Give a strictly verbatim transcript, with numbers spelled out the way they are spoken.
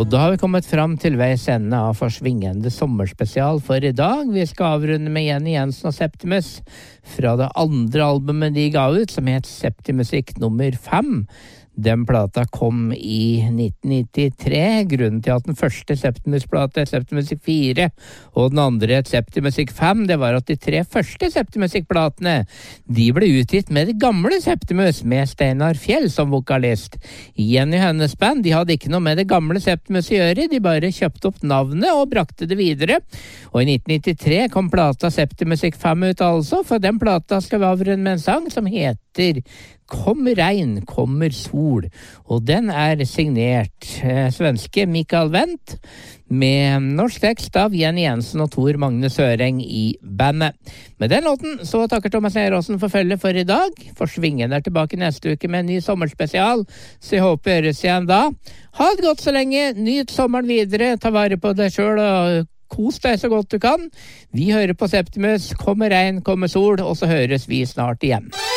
Og da har vi kommet fram til veis ende av forsvingende sommerspesial for i dag. Vi skal avrunde med Jenny Jensen og Septimus fra det andre albumet de ga ut, som het Septimusikk nummer fem. Den plata kom i nitten nittitre. Grunnen til at den første Septimus-plata, Septimusikk fire, og den andre Septimusikk fem, det var at de tre første Septimusikk-platene, de ble utgitt med det gamle Septimus, med Steinar Fjell som vokalist. Jenny Hønnes band, de hadde ikke noe med det gamle Septimus å gjøre, de bare kjøpte opp navnet og brakte det videre. Og i nitten nittitre kom plata Septimusikk fem ut altså, for den plata skal vi avrunde med en sang som heter Kommer regn, kommer sol, og den er signert eh, svenske Mikael Wendt med norsk tekst av Jenny Jensen og Tor Magne Søreng i bandet. Med den låten så takker Thomas Neråsen for følge for i dag. Forsvingen er tilbake neste uke med en ny sommerspesial, så jeg håper høres igjen da. Ha det godt så lenge, nyt sommeren videre, ta vare på deg selv og kos deg så godt du kan. Vi hører på Septimus, kommer regn, kommer sol, og så høres vi snart igjen.